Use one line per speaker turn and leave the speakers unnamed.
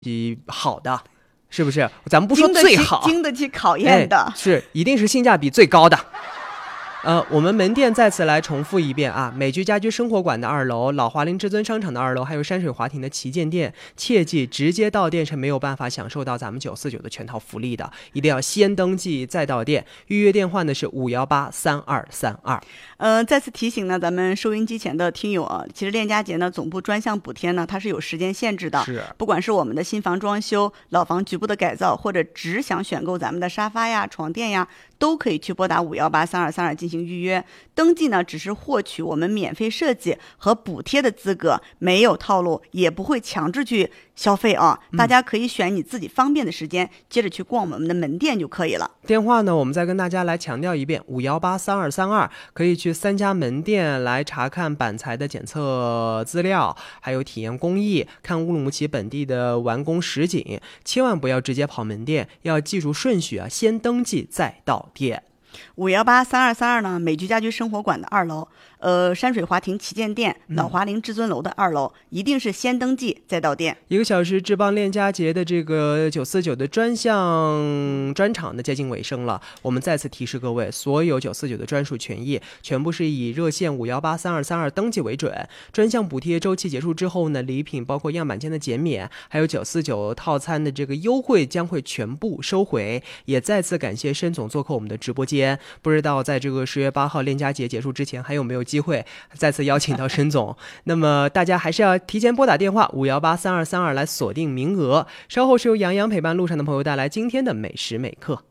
好的，是不是？咱们不说最好，
经得起考验的，
是一定是性价比最高的。我们门店再次来重复一遍啊，美居家居生活馆的2楼，老华林至尊商场的2楼，还有山水华庭的旗舰店，切记直接到店是没有办法享受到咱们949的全套福利的，一定要先登记再到店。预约电话呢是5183232。
再次提醒呢，咱们收音机前的听友啊，其实链家节呢总部专项补贴呢它是有时间限制的，
是
不管是我们的新房装修、老房局部的改造，或者只想选购咱们的沙发呀、床垫呀，都可以去拨打5183232进行预约。登记呢只是获取我们免费设计和补贴的资格，没有套路，也不会强制去消费啊。大家可以选你自己方便的时间，接着去逛我们的门店就可以了。
电话呢我们再跟大家来强调一遍，5183232，可以去3家门店来查看板材的检测资料，还有体验工艺，看乌鲁木齐本地的完工实景。千万不要直接跑门店，要记住顺序啊，先登记再到店。
5183232呢，美居家居生活馆的2楼，山水华庭旗舰店、老华林至尊楼的2楼，一定是先登记再到店。
1个小时智邦链家节的这个949的专场呢接近尾声了，我们再次提示各位，所有949的专属权益全部是以热线5183232登记为准。专项补贴周期结束之后呢，礼品包括样板间的减免，还有949套餐的这个优惠将会全部收回。也再次感谢申总做客我们的直播间。不知道在这个10月8号链家节结束之前还有没有机会再次邀请到申总那么大家还是要提前拨打电话5183232来锁定名额。稍后是由杨洋陪伴路上的朋友带来今天的美食美课。